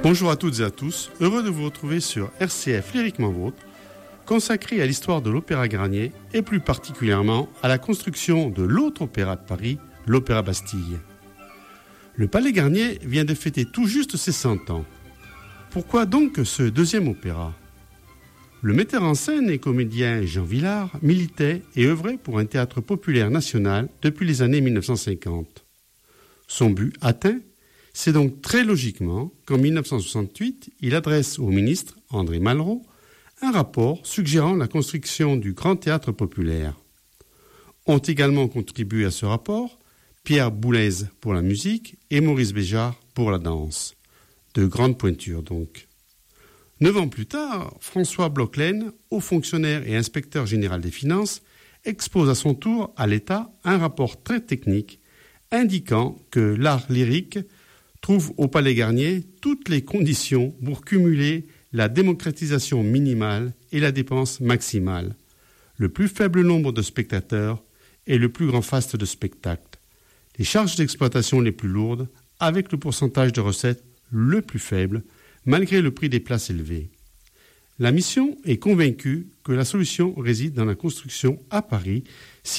Bonjour à toutes et à tous, heureux de vous retrouver sur RCF Lyriquement Vôtre, consacré à l'histoire de l'Opéra Garnier et plus particulièrement à la construction de l'autre opéra de Paris, l'Opéra Bastille. Le Palais Garnier vient de fêter tout juste ses 100 ans. Pourquoi donc ce deuxième opéra ? Le metteur en scène et comédien Jean Vilar militait et œuvrait pour un théâtre populaire national depuis les années 1950. Son but atteint, c'est donc très logiquement qu'en 1968, il adresse au ministre André Malraux un rapport suggérant la construction du Grand Théâtre populaire. Ont également contribué à ce rapport Pierre Boulez pour la musique et Maurice Béjart pour la danse. De grandes pointures donc. 9 ans plus tard, François Bloch-Laine, haut fonctionnaire et inspecteur général des finances, expose à son tour à l'État un rapport très technique indiquant que l'art lyrique trouve au Palais Garnier toutes les conditions pour cumuler la démocratisation minimale et la dépense maximale, le plus faible nombre de spectateurs et le plus grand faste de spectacles, les charges d'exploitation les plus lourdes avec le pourcentage de recettes le plus faible malgré le prix des places élevé. La mission est convaincue que la solution réside dans la construction à Paris